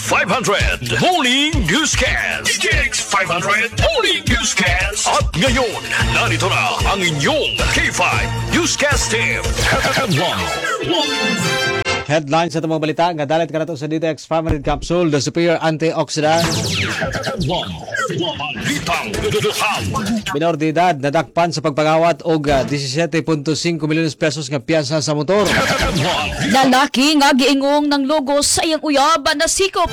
500 Morning Newscast. DTX 500 Morning Newscast. At ngayon, narito na ang inyong K5 Newscast Team. Headlines sa mga balita nga dalit ka na sa DTX 500 Capsule, the superior antioxidant. Minor de edad nadakpan sa pagpangawat og 17.5 milyon pesos nga piyasa sa motor. Lalaki nga giingong ng logo sa iyang uyab na sikop.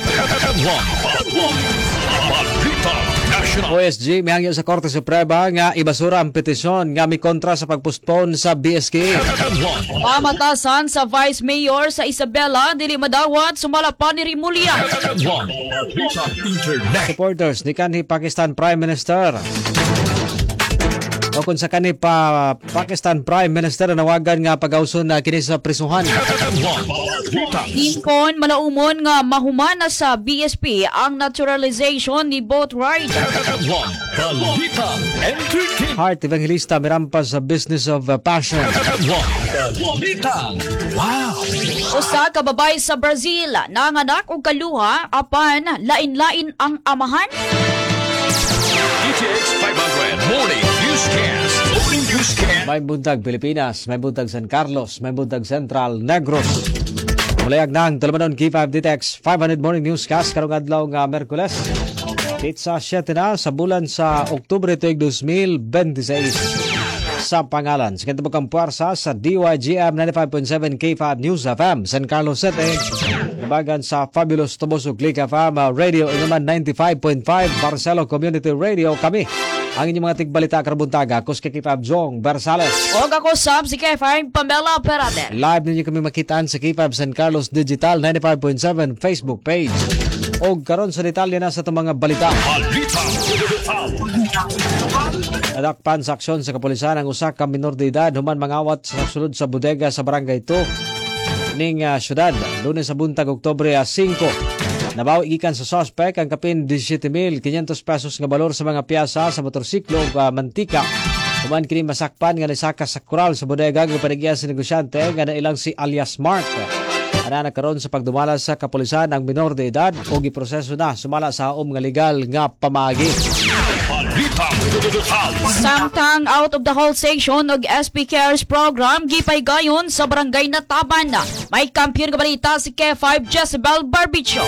OSG mihangyo sa Korte Suprema nga ibasura ang petisyon nga mi kontra sa pagpostpone sa BSK. Pamatasan sa Vice Mayor sa Isabela dili madawat sumala pa ni Rimulya. Supporters ni kanhi Pakistan Prime Minister. O kung sa kanhi pa Pakistan Prime Minister nawagan nga pag-awson na kini sa prisuhan. Inkon malaumon nga mahumana sa BSP ang naturalization ni boat ride. Heart Evangelista mirampas sa business of passion. Usa ka babay sa Brazil nanganak og kaluha apan lain-lain ang amahan. DTX 500 Morning Newscast. Morning Newscast. May buntag Pilipinas, may buntag San Carlos, may buntag Central Negros. Mulayag na ang Talamanon K5 DTX 500 Morning Newscast karong adlaw nga Merkules. Pitsa 7 na sa bulan sa Oktubre 2026 sa pangalan. Sa kantubang puwersa sa DYGM 95.7 K5 News FM San Carlos City. Nabagan sa Fabulous Tobosog Click FM Radio Inuman 95.5 Barcelo Community Radio. Kami ang inyong mga tigbalita karabuntaga. Ako si K5 Jong Bersales. O ako sab si K5 Pamela Perader. Live ninyo kami makitaan sa K5 San Carlos Digital 95.7 Facebook page. O karon sa detalye na sa itong mga balita. Nadakpan sa aksyon sa kapulisan ang usa ka minor de edad human mangawat sa sulod sa bodega sa Barangay 2 ning syudad. Lunes sa buntag Oktubre 5. Nabawi gikan sa suspect ang kapin 17,500 pesos nga balor sa mga piyasa sa motorsiklo ug mantika. Human kini masakpan nga nisaka sa kural sa bodega nga panagya sa negosyante nga nailang si alias Mark. Ana nagkaroon sa pagdumala sa kapulisan ang minor de edad o giproseso na sumala sa haom nga legal nga pamaagi. Samtang out of the whole section og SP Cares program gipay gayon sa barangay Nataban. May kampiyon nga balita si K5 Jezebel Barbicho.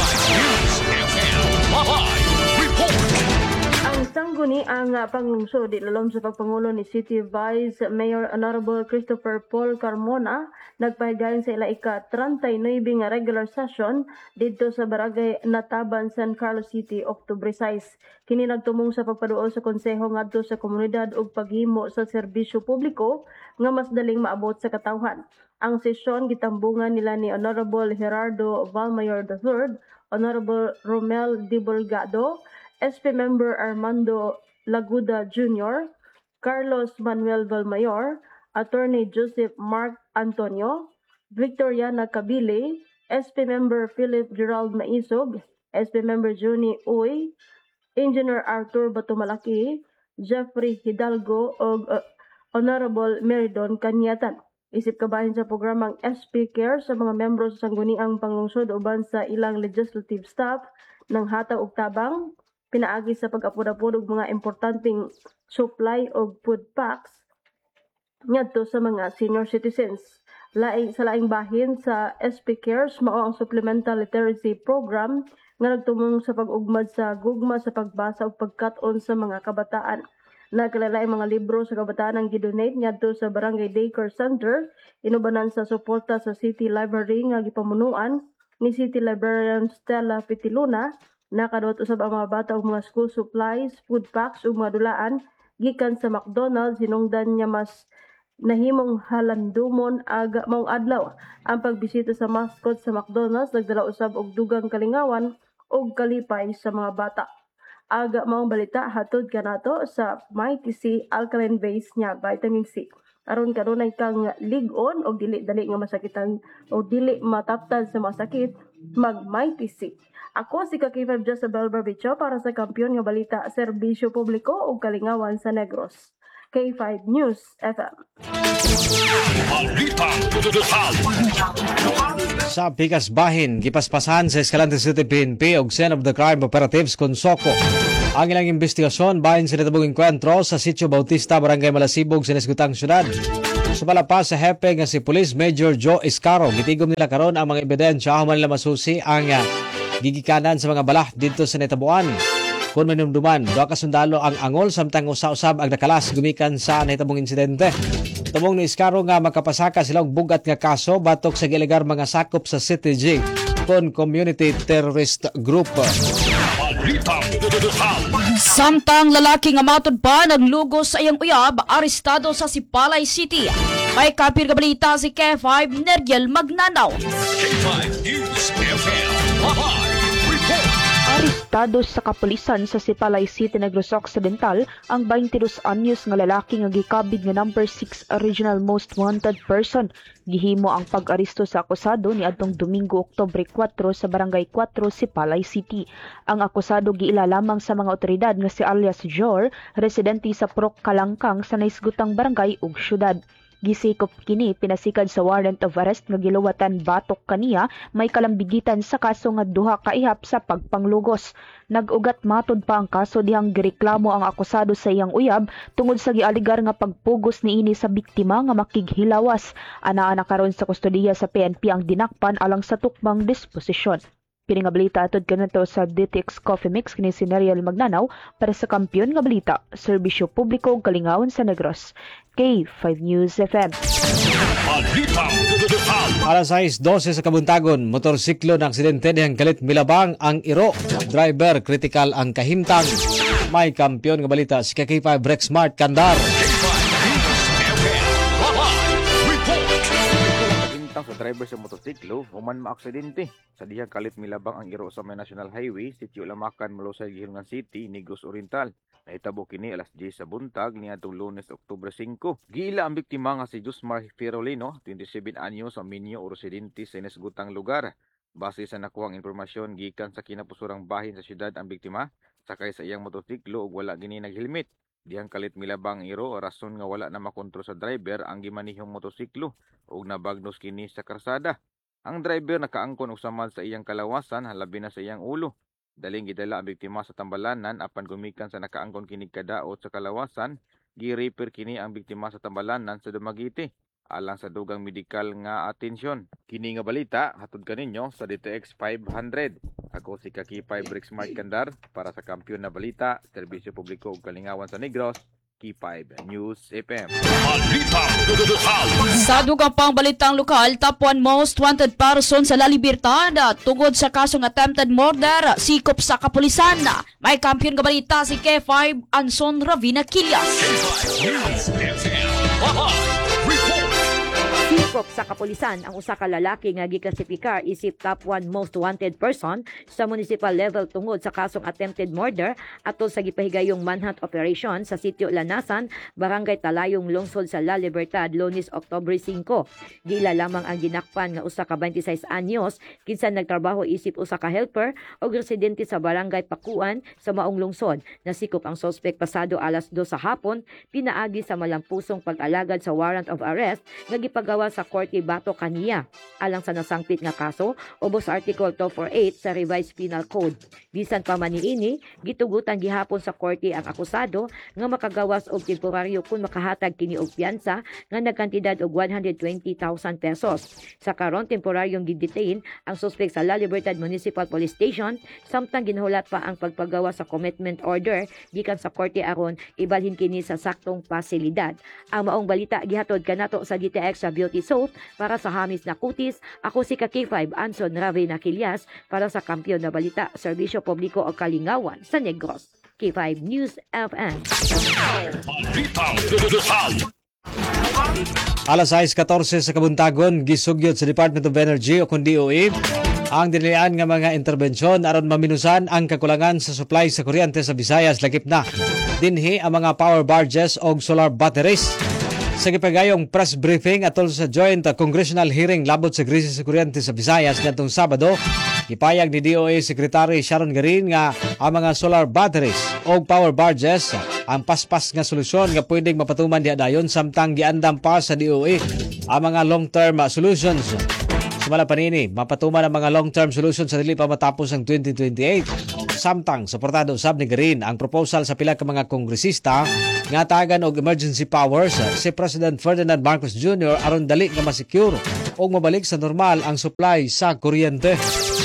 Ang sangguni ang panglungsod ilalom sa pagpangulo ni City Vice Mayor Honorable Christopher Paul Carmona nagpahigayon sa ila ika-39 nga regular session didto sa barangay Nataban, San Carlos City, Oktubre 6. Kini nagtumong sa pagpaduol sa konseho ngadto sa komunidad ug paghimo sa serbisyo publiko nga mas daling maabot sa katawhan. Ang sesyon gitambungan nila ni Honorable Gerardo Valmayor III, Honorable Romel Dibulgado, SP Member Armando Laguda Jr., Carlos Manuel Valmayor, Attorney Joseph Mark Antonio, Victoriana Cabile, SP Member Philip Gerald Maisog, SP Member Juni Uy, Engineer Arthur Batumalaki, Jeffrey Hidalgo ug Honorable Meridon Kanyatan. Isip kabahin sa programang SP Care sa mga membro sa sangguniang panglungsod uban sa ilang legislative staff ng hataw ug tabang pinaagi sa pag-apod-apod og mga importanteng supply og food packs ngadto sa mga senior citizens. Sa laing bahin sa SP Cares mao ang supplemental literacy program nga nagtumong sa pag-ugmad sa gugma sa pagbasa ug pagkat-on sa mga kabataan. Nagkalain mga libro sa kabataan ang gidonate ngadto sa Barangay Daycare Center inubanan sa suporta sa City Library nga gipamunuan ni City Librarian Stella Pitiluna. Nakadot usab ang mga bata og mga school supplies, food packs ug mga dulaan gikan sa McDonald's. Hinungdan niya mas nahimong halandumon aga maong adlaw ang pagbisita sa mascot sa McDonald's. Nagdala usab og dugang kalingawan ug kalipay sa mga bata. Aga maong balita hatod kanato sa Mighty C alkaline base niya vitamin C. Aron kanunay kang lig-on og dili dali nga masakitan o dili mataptan sa masakit, mag Mighty C. Ako si K5 Jezebel Barbicho para sa kampiyon nga balita, serbisyo publiko ug kalingawan sa Negros. K5 News FM. Balitang tututuhan. Sa Pikas Bahin, gipaspasan sa Escalante City PNP og Scene of the Crime Operatives Consoko ang ilang investigasyon bahin sa natabong enkwentro sa Sitio Bautista, Barangay Malasibog, sa Nesgutang Syudad. Sumala pa sa hepe nga si Police Major Joe Iscaro, gitigom nila karon ang mga ebidensya human nila masusi ang gigikanan sa mga balah dito sa natabuan. Kung manumduman, doa ka sundalo ang angol samtang usa-usab ang nakalas gumikan sa nahitabong insidente. Tumong ni Iscaro nga makapasaka sila og bugat nga kaso batok sa gilegar mga sakop sa CTG kon Community Terrorist Group. Balitang tututuhan. Samtang lalaki nga matod pa naglugos sa iyang uyab, arestado sa Sipalay City. May kapir ka balita si K5 Nergel Magnanaw. K5 News FM. Live report. Arestado sa kapulisan sa Sipalay City, Negros Occidental ang 22 anyos nga lalaki nga gikabig nga number 6 Regional Most Wanted Person. Gihimo ang pag-aresto sa akusado ni adtong Domingo, Oktubre 4 sa Barangay 4, Sipalay City. Ang akusado giila lamang sa mga otoridad nga si alias Jor, residente sa Prok Kalangkang sa naisgutang barangay ug syudad. Gisikop kini pinasikad sa warrant of arrest nga giluwatan batok kaniya may kalambigitan sa kaso nga duha ka ihap sa pagpanglugos. Nag-ugat matod pa ang kaso dihang gireklamo ang akusado sa iyang uyab tungod sa gialigar nga pagpugos niini sa biktima nga makighilawas. Anaa na karon sa kustodiya sa PNP ang dinakpan alang sa tukbang disposisyon. Kini nga balita atod kanito sa DTX Coffee Mix kini si Neriel Magnanaw para sa Kampiyon nga Balita, Serbisyo Publiko ug Kalingawan sa Negros. K5 News FM. Balitang tututuhan. Alas 6:12 sa Kabuntagon, motorsiklo na aksidente dihang kalit milabang ang iro. Driver critical ang kahimtang. May kampiyon nga balita si K5 Rex Smart Kandar. K5 News FM. Live report. Intang sa driver sa motosiklo, human maaksidente. Sa dihang kalit milabang ang iro sa may National Highway, Sitio Lamacan, Malusay, Gihilungan City, Negros Oriental. Nahitabo kini alas 10 sa buntag niadtong Lunes, Oktubre 5. Giila ang biktima nga si Josmar Firolino, 27 anyo sa Minyo o residente sa inesgutang lugar. Base sa nakuhang impormasyon gikan sa kinapusurang bahin sa syudad ang biktima, sakay sa iyang motosiklo ug wala gini naghelmet. Dihang kalit milabang iro, rason nga wala na makontrol sa driver ang gimanihong motosiklo ug nabagnos kini sa karsada. Ang driver nakaangkon og samad sa iyang kalawasan, halabi na sa iyang ulo. Daling gidala ang biktima sa tambalanan apan gumikan sa nakaangkon kinig kadaot sa kalawasan, gi-repair kini ang biktima sa tambalanan sa Dumaguete alang sa dugang medikal nga atensyon. Kini nga balita hatod kaninyo sa DTX 500. Ako si K5 Rex Smart Kandar para sa Kampiyon na Balita, Serbisyo Publiko ug Kalingawan sa Negros. K5 News FM. Balitang tututuhan. Sa dugang pang balitang lokal, top 1 most wanted person sa La Libertad tungod sa kasong attempted murder, sikop sa kapulisan. May kampiyon nga balita si K5 Anson Ravina Quillas. K5 News FM. Live report. Sikop sa kapulisan ang usa ka lalaki nga giklasipikar isip top 1 most wanted person sa municipal level tungod sa kasong attempted murder atol sa gipahigayong manhunt operation sa Sitio Lanasan, Barangay Talayong, Lungsod sa La Libertad, Lunes, Oktubre 5. Gila lamang ang ginakpan nga usa ka 26 anyos kinsa nagtrabaho isip usa ka helper o residente sa Barangay Pakuan sa maong lungsod. Nasikop ang suspect pasado alas 2 sa hapon pinaagi sa malampusong pag-alagad sa warrant of arrest nga gipagawa sa Korte Bato kaniya alang sa nasangpit nga kaso ubos sa Article 248 sa Revised Penal Code. Bisan pa man niini, gitugutan gihapon sa korte ang akusado nga makagawas og temporaryo kung makahatag kini og piyansa nga nagkantidad og 120,000 pesos. Sa karon temporaryong gidetain ang suspect sa La Libertad Municipal Police Station samtang ginhulat pa ang pagpagawa sa commitment order gikan sa korte aron ibalhin kini sa saktong pasilidad. Ang maong balita gihatod kanato sa DTX sa Beauty Soap para sa hamis na kutis. Ako si K5 Anson Ravina Quillas para sa Kampiyon na Balita, Serbisyo Publiko o Kalingawan sa Negros. K5 News FM. Balitang tututuhan. Alas 6:14 sa Kabuntagon, gisugyot sa Department of Energy o kung DOE ang dinilian nga mga interbensyon aron maminusan ang kakulangan sa supply sa kuryente sa Visayas lakip na dinhi ang mga power barges o solar batteries. Sa gipagayong press briefing atol sa joint congressional hearing labot sa krisis sa kuryente sa Visayas nitong Sabado, ipayag ni DOE Secretary Sharon Garin nga ang mga solar batteries o power barges ang paspas nga solusyon nga pwedeng mapatuman diha dayon samtang giandam pa sa DOE ang mga long-term solutions. Sumala panini, mapatuman ang mga long-term solutions sa dili pa matapos ang 2028. Samtang suportado usab ni Garin ang proposal sa pila ka mga kongresista nga tagan og emergency powers si President Ferdinand Marcos Jr. aron dali nga ma-secure o mabalik sa normal ang supply sa kuryente.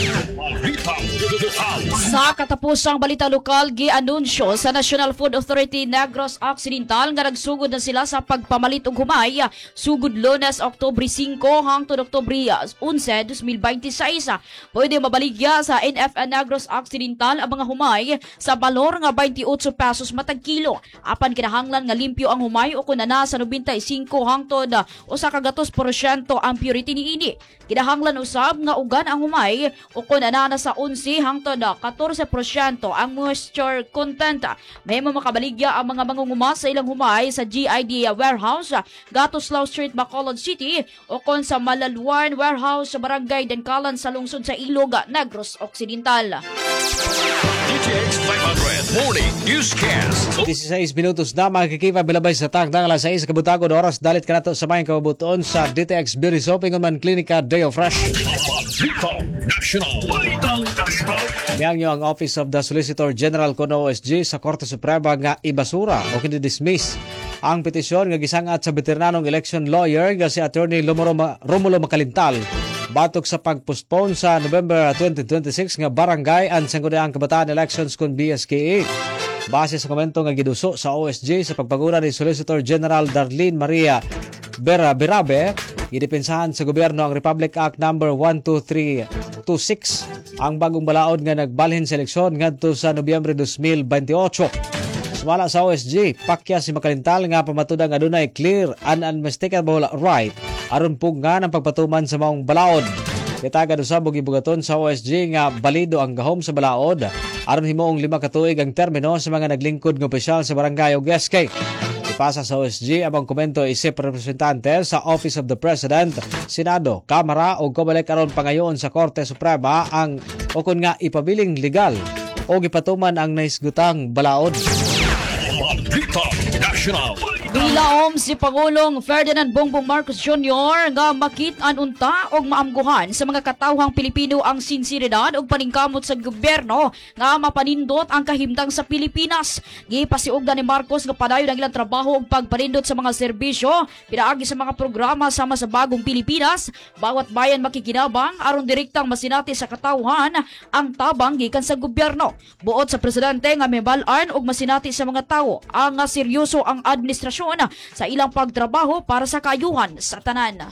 Sa katapusang balita lokal, gi-anunsyo sa National Food Authority Negros Occidental nga nagsugod na sila sa pagpamalit og humay sugod Lunes, Oktubre 5 hangtod Oktubre 11, 2026. Pwede mabaligya sa NFA Negros Occidental ang mga humay sa balor nga 28 pesos matag kilo. Apan kinahanglan nga limpyo ang humay o kun ana sa 95 hangtod 1% ang purity niini. Kinahanglan usab nga ugan ang humay o kun ana na sa 11 hangtod 14% ang moisture content. May makabaligya ang mga mangunguma sa ilang humay sa GID warehouse Gatuslaw Street, Bacolod City o kon sa Malaluan warehouse sa Barangay Denkalan sa lungsod sa Ilog, Negros Occidental. DTX 500 Morning Newscast. 16 minutos na magkikipa bilabay sa takdang alas 6 kabutagon oras dalit ka nato sa mayang kabubuton sa DTX Beauty Shopping Man Clinica Day of Fresh. Niyang nyo ang Office of the Solicitor General kuno OSG sa Korte Suprema nga ibasura o hindi-dismiss ang petisyon nga gisangat sa veteranong election lawyer nga si Attorney Romulo Macalintal batok sa pagpostpone sa November 2026 nga barangay ang Sangguniang Kabataan Elections kun BSKE. Base sa komento nga giduso sa OSG sa pagpaguna ni Solicitor General Darlene Maria Berabe, idipensahan sa gobyerno ang Republic Act No. 12326 ang bagong balaod nga nagbalhin sa eleksyon ngadto sa Nobyembre 2028. Sumala sa OSG, pakya si Macalintal nga pamatuda nga adunay clear and unmistakable right aron pugna ng pagpatuman sa maong balaod. Kitagan usab og ibugaton sa OSG nga balido ang gahom sa balaod aron himuong 5 ka tuig ang termino sa mga naglingkod nga opisyal sa barangay ug SK. Ipasa sa OSG ang komento isip representante sa Office of the President, Senado, Kamara o kabalik aron pangayoon sa Korte Suprema ang ukon nga ipabiling legal o gipatuman ang naisgutang balaod. Bilaom si Pangulong Ferdinand Bongbong Marcos Jr. nga makit-an unta og maamguhan sa mga katawhang Pilipino ang sinseridad ug paningkamot sa gobyerno nga mapanindot ang kahimtang sa Pilipinas. Gipasiugdan ni Marcos nga padayon ang ilang trabaho ug pagpanindot sa mga serbisyo pinaagi sa mga programa sama sa bagong Pilipinas. Bawat bayan makikinabang aron direktang masinati sa katawhan ang tabang gikan sa gobyerno. Buot sa presidente nga mebal-an og masinati sa mga tawo ang seryoso ang administrasyon sa ilang pagtrabaho para sa kaayuhan sa tanan.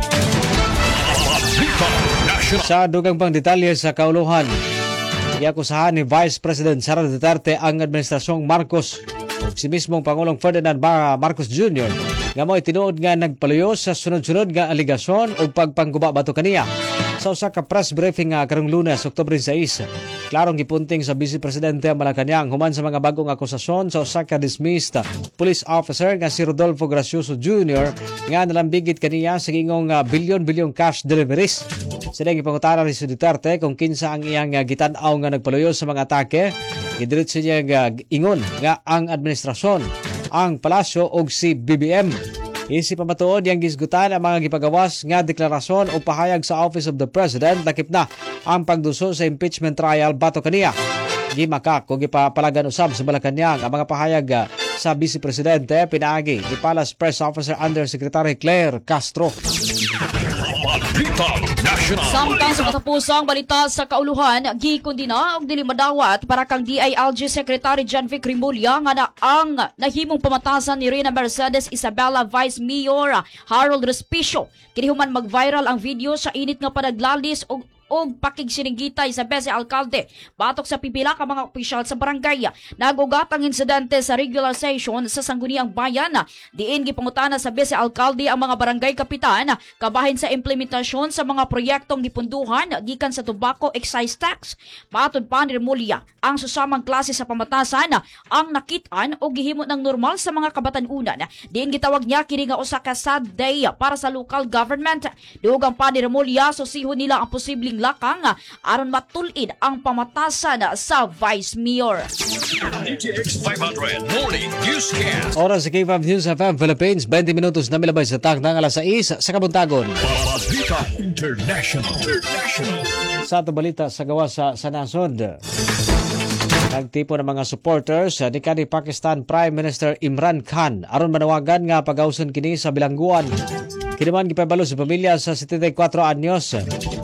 Sa dugang pang detalye sa kauluhan, iakusahan ni Vice President Sara Duterte ang administrasyong Marcos ug si mismong Pangulong Ferdinand Marcos Jr. nga mo'y tinuod nga nagpaluyo sa sunod-sunod nga aligasyon o pagpangguba bato kaniya. Sa usa ka press briefing karong Lunes, Oktubre 6, klarong gipunting sa Vice Presidente ang Malacañang human sa mga bagong akusasyon sa usa ka dismissed police officer nga si Rodolfo Gracioso Jr. nga nalambigit kaniya sa gingong bilyon-bilyong cash deliveries. Sila gipangutana ni si Duterte kung kinsa ang iyang gitan-aw nga nagpaluyo sa mga atake. Idiretso niya ingon nga ang administrasyon, ang palasyo ug si BBM. Isip pamatuod yang gisgutan ang mga gipagawas nga deklarasyon o pahayag sa Office of the President lakip na ang pagduso sa impeachment trial bato kaniya. Gimakak o gipapalagan usab sa Malacañang ang mga pahayag sa Vice Presidente pinaagi ni Palace Press Officer Undersecretary Claire Castro. Samtang sa katapusang balita sa kauluhan, gikundina og dili madawat para kang DILG Secretary John Vic Rimulya nga na ang nahimong pamatasan ni Rina Mercedes Isabela Vice Mayor Harold Respicio. Kini human mag-viral ang video sa init nga panaglalis og pakigsinigitay sa Bese Alcalde batok sa pipila ka mga opisyal sa barangay. Nagugat ang insidente sa regular session sa Sangguniang Bayan. Diin gipangutana sa Bese Alcalde ang mga barangay kapitan kabahin sa implementasyon sa mga proyektong gipunduhan gikan sa tobacco excise tax. Matod pa ni Remulla, ang susamang klase sa pamatasan ang nakit-an o gihimo ng normal sa mga kabatan-unan. Diin gitawag niya kini nga usa ka sad day para sa local government. Dugang pa ni Remulla, susihon nila ang posibleng lakang aron matulid ang pamatasan sa Vice Mayor. DTX 500 Morning Newscast. Oras sa K5 News FM Philippines, 20 minutos na milabay sa takdang alas 6 sa Kabuntagon. Balita International. Sa ito balita sa gawa sa nasod. Nagtipo ng mga supporters ni kanhi Pakistan Prime Minister Imran Khan aron manawagan nga pagawson kini sa bilangguan. Kini man gipabalo sa pamilya sa 74 anyos